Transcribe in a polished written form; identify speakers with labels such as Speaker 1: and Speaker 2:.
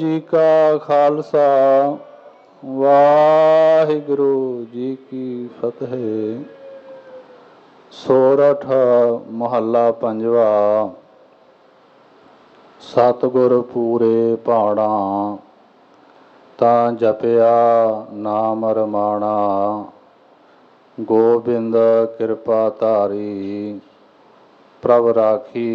Speaker 1: ਜੀ ਕਾ ਖਾਲਸਾ ਵਾਹਿਗੁਰੂ ਜੀ ਕੀ ਫਤਿਹ। ਸੋਰਠ ਮਹੱਲਾ ਪੰਜਵਾ। ਸਤਿਗੁਰ ਪੂਰੇ ਭਾਣਾ, ਤਾਂ ਜਪਿਆ ਨਾਮ ਰਮਾਣਾ। ਗੋਬਿੰਦ ਕਿਰਪਾ ਧਾਰੀ, ਪ੍ਰਭ ਰਾਖੀ